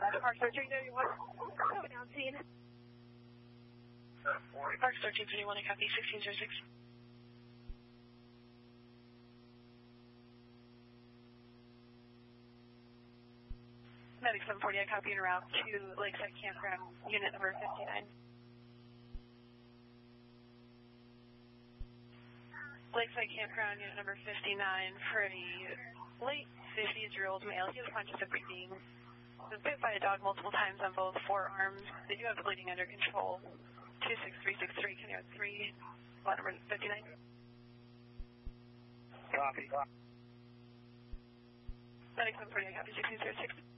Park 1331. Coming down scene. Park 1331, I copy 1606. Medic 740, I copy en route to Lakeside Campground, unit number 59. Lakeside Campground, unit number 59, for a late 50s-year-old male. He was conscious of breathing. Was bit by a dog multiple times on both forearms. They do have the bleeding under control. 26363, County 3, lot number 59. Copy. Medic 740, I copy 1606.